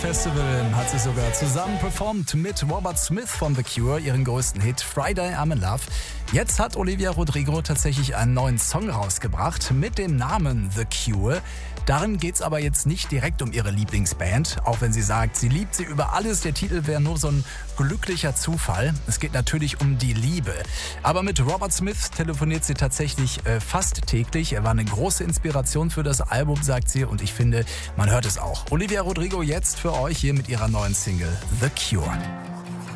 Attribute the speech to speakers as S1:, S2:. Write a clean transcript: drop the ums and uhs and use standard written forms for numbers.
S1: Festival hat sie sogar zusammen performt mit Robert Smith von The Cure, ihren größten Hit Friday I'm in Love. Jetzt hat Olivia Rodrigo tatsächlich einen neuen Song rausgebracht mit dem Namen The Cure. Darin geht's aber jetzt nicht direkt um ihre Lieblingsband, auch wenn sie sagt, sie liebt sie über alles. Der Titel wäre nur so ein glücklicher Zufall. Es geht natürlich um die Liebe. Aber mit Robert Smith telefoniert sie tatsächlich fast täglich. Er war eine große Inspiration für das Album, sagt sie, und ich finde, man hört es auch. Olivia Rodrigo jetzt für euch hier mit ihrer neuen Single The Cure.